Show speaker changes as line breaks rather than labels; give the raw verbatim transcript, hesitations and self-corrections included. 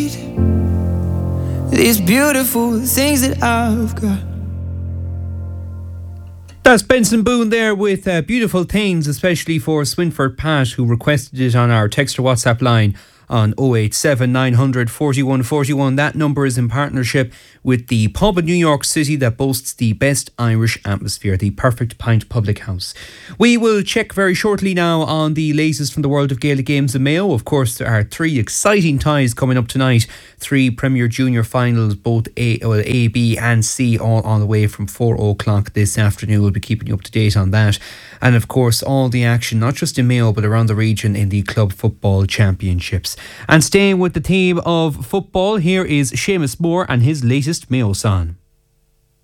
these beautiful things that I've got.
That's Benson Boone there with uh, Beautiful Things, especially for Swinford Pat, who requested it on our text or WhatsApp line on oh eight seven nine hundred forty-one forty-one. That number is in partnership with the pub in New York City that boasts the best Irish atmosphere, the Perfect Pint Public House. We will check very shortly now on the latest from the world of Gaelic games in Mayo. Of course, there are three exciting ties coming up tonight. Three Premier Junior finals, both A, well, A, B and C, all on the way from four o'clock this afternoon. We'll be keeping you up to date on that. And of course, all the action, not just in Mayo, but around the region in the Club Football Championships. And staying with the theme of football, here is Seamus Moore and his latest Mayo song.